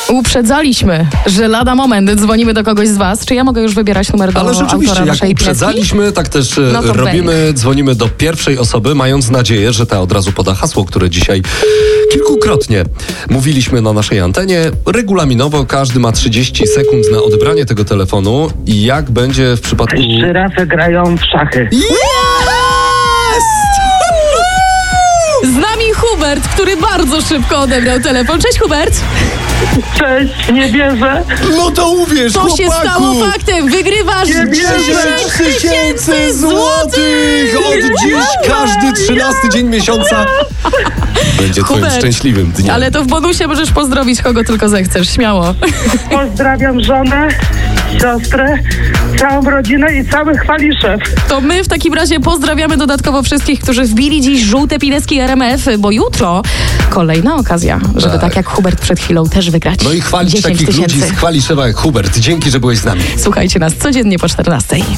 Uprzedzaliśmy, że lada moment dzwonimy do kogoś z was. Czy ja mogę już wybierać numer do Ale rzeczywiście, autora jak naszej uprzedzaliśmy, tak też No to robimy. Dzwonimy do pierwszej osoby, mając nadzieję, że ta od razu poda hasło, które dzisiaj kilkukrotnie mówiliśmy na naszej antenie. Regulaminowo każdy ma 30 sekund na odebranie tego telefonu. I jak będzie w przypadku... Żyrafy grają w szachy. Z nami Hubert, który bardzo szybko odebrał telefon. Cześć, Hubert. Cześć, nie wierzę. No to uwierz, To się stało faktem. Wygrywasz 10 000 złotych. Od dziś każdy 13 dzień miesiąca będzie twoim Hubert, szczęśliwym dniem. Ale to w bonusie możesz pozdrowić kogo tylko zechcesz. Śmiało. Pozdrawiam żonę, siostrę, całą rodzinę i cały Chwaliszew. To my w takim razie pozdrawiamy dodatkowo wszystkich, którzy wbili dziś żółte pineski RMF, bo jutro kolejna okazja, żeby tak jak Hubert przed chwilą też wygrać. No i chwalić 10 takich 000. ludzi z Chwaliszewa jak Hubert. Dzięki, że byłeś z nami. Słuchajcie nas codziennie po 14.